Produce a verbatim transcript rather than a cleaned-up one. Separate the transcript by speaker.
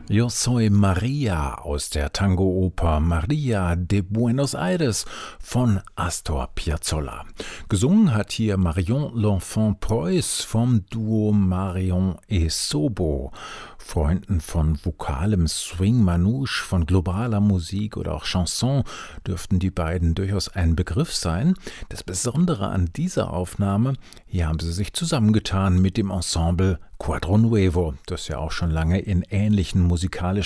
Speaker 1: Yo soy Maria aus der Tango-Oper Maria de Buenos Aires von Astor Piazzolla. Gesungen hat hier Marion L'Enfant Preuß vom Duo Marion et Sobo. Freunden von vokalem Swing Manouche, von globaler Musik oder auch Chanson dürften die beiden durchaus ein Begriff sein. Das Besondere an dieser Aufnahme, hier haben sie sich zusammengetan mit dem Ensemble Quadro Nuevo, das ja auch schon lange in ähnlichen musikalischen